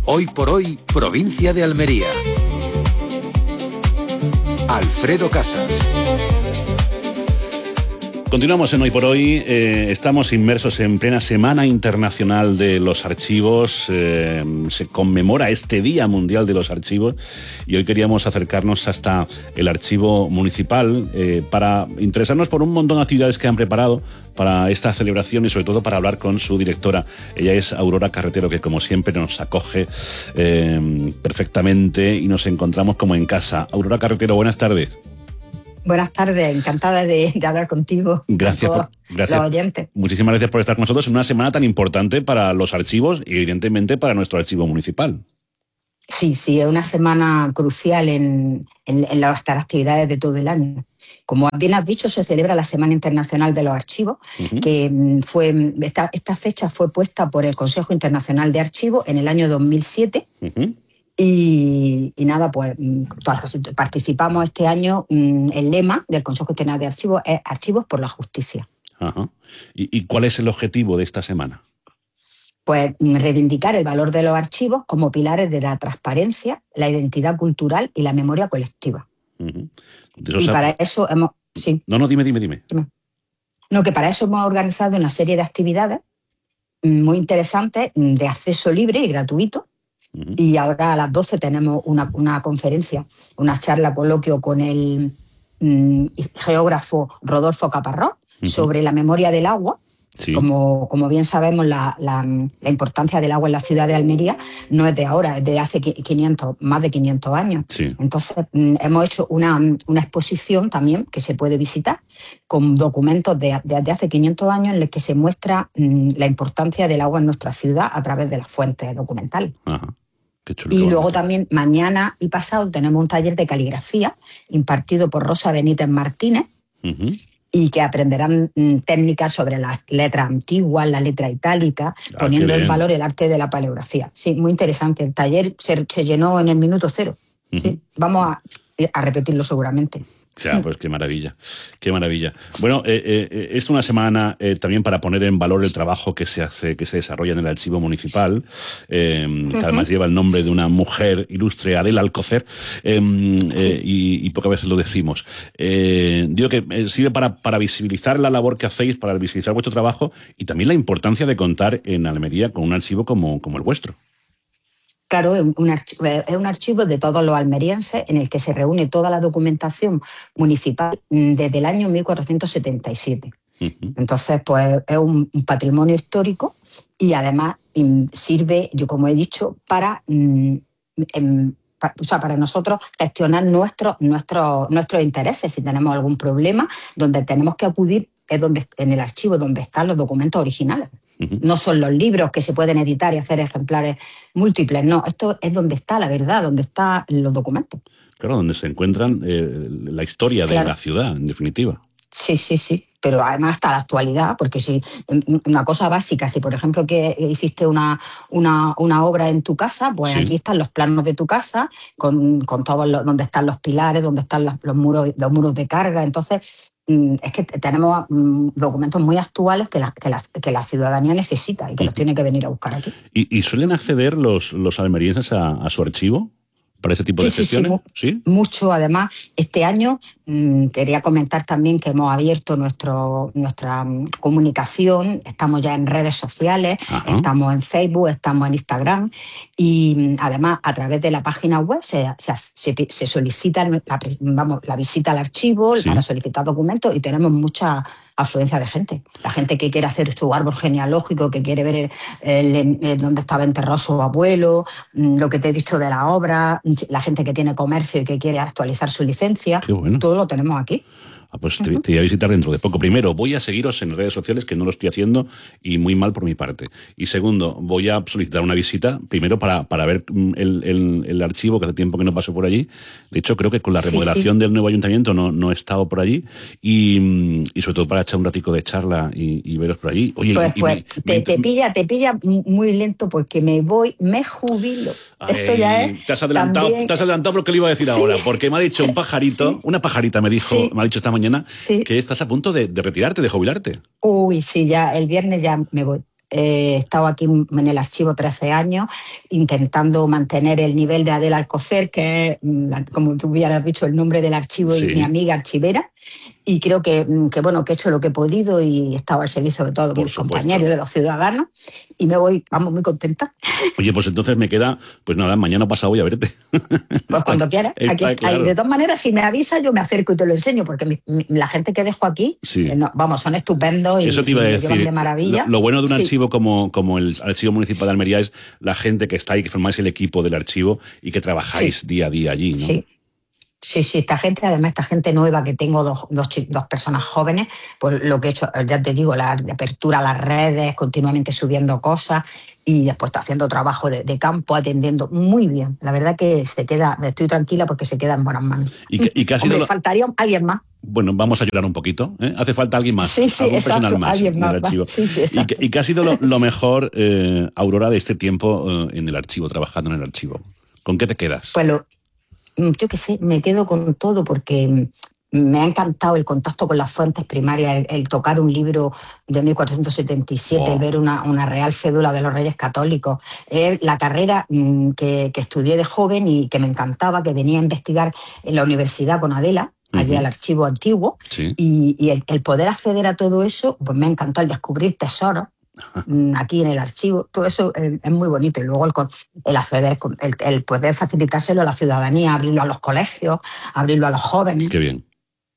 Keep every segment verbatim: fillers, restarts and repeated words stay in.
Hoy por hoy, provincia de Almería. Alfredo Casas. Continuamos en Hoy por Hoy. Eh, estamos inmersos en plena Semana Internacional de los Archivos. Eh, se conmemora este Día Mundial de los Archivos y hoy queríamos acercarnos hasta el Archivo Municipal eh, para interesarnos por un montón de actividades que han preparado para esta celebración y sobre todo para hablar con su directora. Ella es Aurora Carretero, que como siempre nos acoge eh, perfectamente y nos encontramos como en casa. Aurora Carretero, buenas tardes. Buenas tardes, encantada de, de hablar contigo. Gracias, por, gracias. Los oyentes. Muchísimas gracias por estar con nosotros en una semana tan importante para los archivos y evidentemente para nuestro archivo municipal. Sí, sí, es una semana crucial en, en, en las actividades de todo el año. Como bien has dicho, se celebra la Semana Internacional de los Archivos, uh-huh. que fue esta, esta fecha fue puesta por el Consejo Internacional de Archivos en el año dos mil siete. Uh-huh. Y, y nada, pues participamos este año. El lema del Consejo Internacional de Archivos es Archivos por la Justicia. Ajá. ¿Y, ¿Y cuál es el objetivo de esta semana? Pues reivindicar el valor de los archivos como pilares de la transparencia, la identidad cultural y la memoria colectiva. Uh-huh. Y sabe... para eso hemos... Sí. No, no, dime, dime, dime. No, que para eso hemos organizado una serie de actividades muy interesantes de acceso libre y gratuito. Uh-huh. Y ahora a las doce tenemos una, una conferencia, una charla coloquio con el mm, geógrafo Rodolfo Caparrós uh-huh. sobre la memoria del agua. Sí. Como, como bien sabemos, la, la, la importancia del agua en la ciudad de Almería no es de ahora, es de hace quinientos, más de quinientos años. Sí. Entonces, mm, hemos hecho una, una exposición también que se puede visitar con documentos de, de, de hace quinientos años en los que se muestra mm, la importancia del agua en nuestra ciudad a través de las fuentes documentales. Ajá. Qué chulo, y luego también mañana y pasado tenemos un taller de caligrafía impartido por Rosa Benítez Martínez uh-huh. y que aprenderán mm, técnicas sobre las letras antiguas, la letra itálica, ah, poniendo en valor el arte de la paleografía. Sí, muy interesante. El taller se, se llenó en el minuto cero. Uh-huh. Sí, vamos a, a repetirlo seguramente. O sea, pues qué maravilla, qué maravilla. Bueno, eh, eh, es una semana eh, también para poner en valor el trabajo que se hace, que se desarrolla en el archivo municipal, eh, uh-huh. que además lleva el nombre de una mujer ilustre, Adela Alcocer, eh, sí. eh, y, y pocas veces lo decimos. Eh, digo que sirve para, para visibilizar la labor que hacéis, para visibilizar vuestro trabajo y también la importancia de contar en Almería con un archivo como, como el vuestro. Claro, es un, archivo, es un archivo de todos los almerienses en el que se reúne toda la documentación municipal desde el año mil cuatrocientos setenta y siete. Uh-huh. Entonces, pues es un, un patrimonio histórico y además sirve, yo como he dicho, para, en, para, o sea, para nosotros gestionar nuestros nuestros nuestros intereses. Si tenemos algún problema, donde tenemos que acudir es donde en el archivo donde están los documentos originales. Uh-huh. No son los libros que se pueden editar y hacer ejemplares múltiples, no, esto es donde está la verdad, donde están los documentos. Claro, donde se encuentran eh, la historia claro. de la ciudad, en definitiva. Sí, sí, sí, pero además hasta la actualidad, porque si una cosa básica, si por ejemplo que hiciste una, una, una obra en tu casa, pues sí. aquí están los planos de tu casa, con, con todos los, donde están los pilares, donde están los, los muros, los muros de carga, entonces es que tenemos documentos muy actuales que la, que la, que la ciudadanía necesita y que los tiene que venir a buscar aquí. ¿Y, y suelen acceder los, los almerienses a, a su archivo para ese tipo sí, de gestiones? Sí, sí, ¿Sí? Mucho. Además, este año mmm, quería comentar también que hemos abierto nuestro, nuestra mmm, comunicación. Estamos ya en redes sociales, Ajá. estamos en Facebook, estamos en Instagram y mmm, además a través de la página web se, se, se, se solicita la, vamos, la visita al archivo sí. para solicitar documentos y tenemos mucha afluencia de gente. La gente que quiere hacer su árbol genealógico, que quiere ver el, el, el, dónde estaba enterrado su abuelo, lo que te he dicho de la obra, la gente que tiene comercio y que quiere actualizar su licencia. Qué bueno. Todo lo tenemos aquí. Ah, pues te, te voy a visitar dentro de poco. Primero, voy a seguiros en redes sociales, que no lo estoy haciendo, y muy mal por mi parte. Y segundo, voy a solicitar una visita, primero para, para ver el, el, el archivo, que hace tiempo que no paso por allí. De hecho, creo que con la remodelación sí, sí. del nuevo ayuntamiento no, no he estado por allí. Y, y sobre todo para echar un ratico de charla y, y veros por allí. Oye, pues, y, pues, y me, te, me, te pilla te pilla muy lento porque me voy, me jubilo. Ay, Esto ya es te has adelantado, también... te has adelantado porque lo iba a decir sí. ahora, porque me ha dicho un pajarito, sí. una pajarita me dijo, sí. me ha dicho esta mañana, sí. que estás a punto de, de retirarte, de jubilarte. Uy, sí, ya el viernes ya me voy. he estado aquí en el archivo trece años, intentando mantener el nivel de Adela Alcocer, que es, como tú ya has dicho, el nombre del archivo, sí, y mi amiga archivera. Y creo que, que, bueno, que he hecho lo que he podido y he estado al servicio de todos mis compañeros, de los ciudadanos, y me voy, vamos, muy contenta. Oye, pues entonces me queda, pues nada, mañana pasado voy a verte. Pues está, cuando quieras. Aquí, claro. Hay, de todas maneras, si me avisas, yo me acerco y te lo enseño, porque mi, mi, la gente que dejo aquí, sí, eh, no, vamos, son estupendos y, eso te iba a decir, de maravilla. Lo, lo bueno de un sí. archivo como, como el Archivo Municipal de Almería es la gente que está ahí, que formáis el equipo del archivo y que trabajáis sí. día a día allí, ¿no? Sí. Sí, sí, esta gente, además esta gente nueva que tengo, dos, dos, dos personas jóvenes, pues lo que he hecho, ya te digo, la apertura a las redes, continuamente subiendo cosas y después está haciendo trabajo de, de campo, atendiendo muy bien. La verdad que se queda, estoy tranquila porque se queda en buenas manos. ¿Y que, y que ha sido Hombre, lo... faltaría alguien más. Bueno, vamos a llorar un poquito, ¿eh? Hace falta alguien más, sí, sí, algún exacto, personal más en más, el archivo. Sí, sí, ¿Y, que, ¿Y qué ha sido lo, lo mejor, eh, Aurora, de este tiempo eh, en el archivo, trabajando en el archivo? ¿Con qué te quedas? Pues lo... Yo qué sé, me quedo con todo porque me ha encantado el contacto con las fuentes primarias, el, el tocar un libro de mil cuatrocientos setenta y siete, oh. el ver una, una real cédula de los Reyes Católicos, eh, la carrera mmm, que, que estudié de joven y que me encantaba, que venía a investigar en la universidad con Adela, uh-huh. allí al archivo antiguo, sí. y, y el, el poder acceder a todo eso, pues me ha encantado el descubrir tesoros aquí en el archivo, todo eso es, es muy bonito. Y luego el, el acceder, el, el poder facilitárselo a la ciudadanía, abrirlo a los colegios, abrirlo a los jóvenes. Qué bien.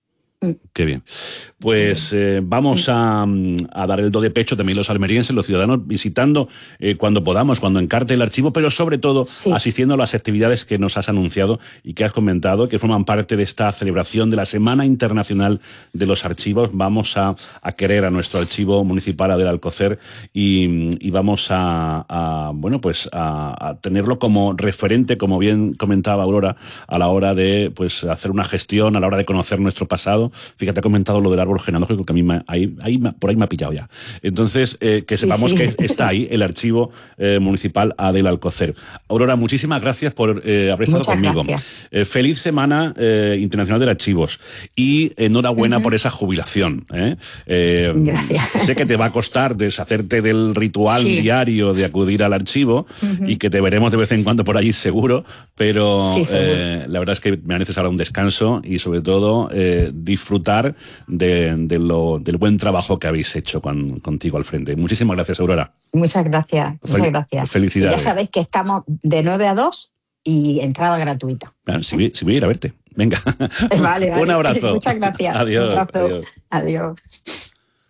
Qué bien. Pues eh, vamos a, a dar el do de pecho también los almerienses, los ciudadanos, visitando eh, cuando podamos, cuando encarte el archivo, pero sobre todo sí. asistiendo a las actividades que nos has anunciado y que has comentado, que forman parte de esta celebración de la Semana Internacional de los Archivos. Vamos a, a querer a nuestro archivo municipal Adela Alcocer y, y vamos a, a bueno pues a, a tenerlo como referente, como bien comentaba Aurora, a la hora de pues hacer una gestión, a la hora de conocer nuestro pasado. Fíjate, ha comentado lo del árbol genealógico, que a mí me, ahí, ahí, por ahí me ha pillado ya. Entonces, eh, que sí, sepamos sí. que está ahí el archivo eh, municipal Adela Alcocer. Aurora, muchísimas gracias por eh, haber estado Muchas conmigo. Eh, feliz Semana eh, Internacional de Archivos y enhorabuena uh-huh. por esa jubilación. ¿eh? Eh, sé que te va a costar deshacerte del ritual sí. diario de acudir al archivo uh-huh. y que te veremos de vez en cuando por allí seguro, pero sí, eh, la verdad es que mereces ahora un descanso y sobre todo eh, disfrutar de, de lo, del buen trabajo que habéis hecho con, contigo al frente. Muchísimas gracias, Aurora. Muchas gracias. Muchas Fel- gracias. Felicidades. Y ya sabéis que estamos de nueve a dos y entrada gratuita. Ah, si, voy, si voy a ir a verte. Venga. Vale, vale. Un abrazo. Muchas gracias. Adiós. Un abrazo. Adiós. Adiós.